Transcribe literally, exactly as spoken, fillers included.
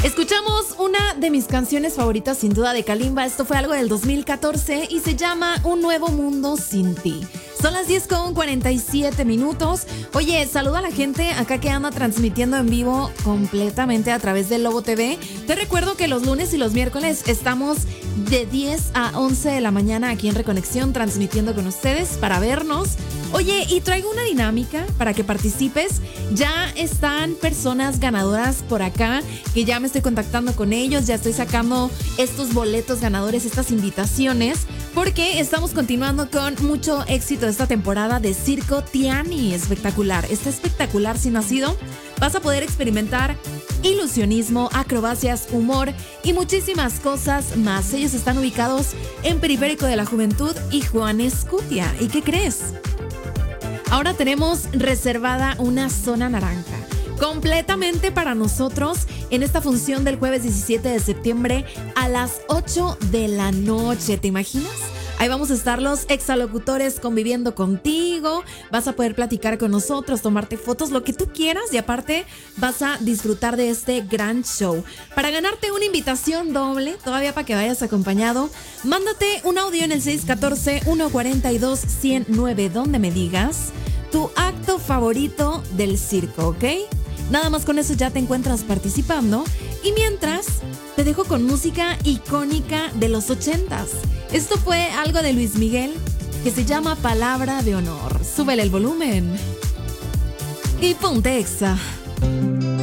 Escuchamos una de mis canciones favoritas sin duda de Kalimba. Esto fue algo del dos mil catorce y se llama Un Nuevo Mundo Sin Ti. Son las diez con cuarenta y siete minutos. Oye, saluda a la gente acá que anda transmitiendo en vivo completamente a través de Lobo T V. Te recuerdo que los lunes y los miércoles estamos de diez a once de la mañana aquí en Reconexión transmitiendo con ustedes para vernos. Oye, y traigo una dinámica para que participes. Ya están personas ganadoras por acá que ya me estoy contactando con ellos. Ya estoy sacando estos boletos ganadores, estas invitaciones, porque estamos continuando con mucho éxito esta temporada de Circo Tiani. Espectacular, está espectacular. Si no has sido, vas a poder experimentar ilusionismo, acrobacias, humor y muchísimas cosas más. Ellos están ubicados en Periférico de la Juventud y Juan Escutia. ¿Y qué crees? Ahora tenemos reservada una zona naranja completamente para nosotros en esta función del jueves diecisiete de septiembre a las ocho de la noche. ¿Te imaginas? Ahí vamos a estar los exalocutores conviviendo contigo. Vas a poder platicar con nosotros, tomarte fotos, lo que tú quieras. Y aparte vas a disfrutar de este gran show. Para ganarte una invitación doble, todavía para que vayas acompañado, mándate un audio en el seis uno cuatro, uno cuatro dos, uno cero nueve donde me digas tu acto favorito del circo, ¿ok? Nada más con eso ya te encuentras participando. Y mientras, te dejo con música icónica de los ochentas. Esto fue algo de Luis Miguel que se llama Palabra de Honor. Súbele el volumen y ponte Exa.